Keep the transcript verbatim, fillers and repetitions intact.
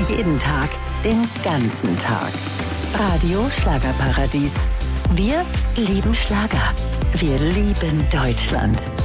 Jeden Tag, den ganzen Tag. Radio Schlagerparadies. Wir lieben Schlager. Wir lieben Deutschland.